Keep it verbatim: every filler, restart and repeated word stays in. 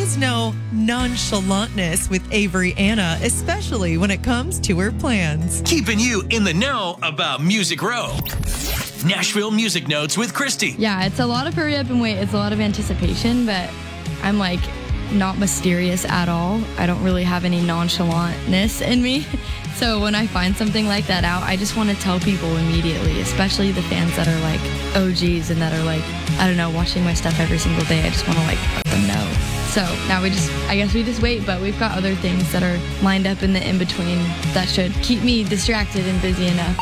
is no nonchalantness with Avery Anna, especially when it comes to her plans. Keeping you in the know about Music Row. Nashville Music Notes with Christy. Yeah, it's a lot of hurry up and wait. It's a lot of anticipation, but I'm like not mysterious at all. I don't really have any nonchalantness in me. So when I find something like that out, I just want to tell people immediately, especially the fans that are like O Gs and that are like, I don't know, watching my stuff every single day. I just want to like let them know. So now we just, I guess we just wait, but we've got other things that are lined up in the in-between that should keep me distracted and busy enough.